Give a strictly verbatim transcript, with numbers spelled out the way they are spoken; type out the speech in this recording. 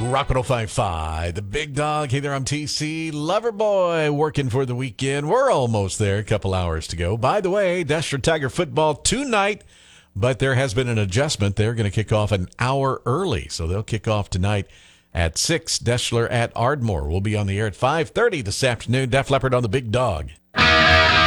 Rock one oh five point five, the big dog. Hey there, I'm T C. Loverboy working for the weekend. We're almost there, a couple hours to go. By the way, Deshler Tiger football tonight, but there has been an adjustment. They're going to kick off an hour early, so they'll kick off tonight at six. Deshler at Ardmore. We'll be on the air at five thirty this afternoon. Def Leppard on the big dog.